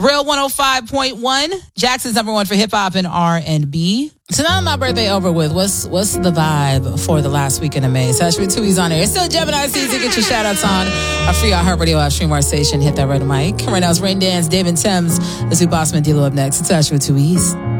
Real 105.1, Jackson's number one for hip hop and R&B. So now my birthday over with, what's the vibe for the last weekend of May? Sash with Tui's on air. It's still Gemini season. Get your shout outs on our free iHeartRadio app, stream our station, hit that red mic. Right now it's Rain Dance, David Thames. Let's do Bossman Dilo up next. It's Sash with Tui's.